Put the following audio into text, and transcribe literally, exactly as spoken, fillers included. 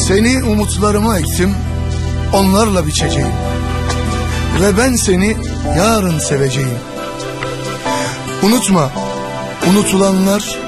Seni umutlarıma ektim, onlarla biçeceğim. Ve ben seni yarın seveceğim. Unutma, unutulanlar